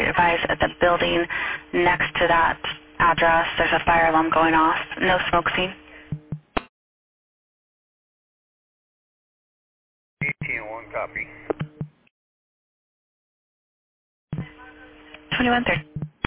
advise at the building next to that address, there's a fire alarm going off. No smoke seen. 18-1, copy. 2130.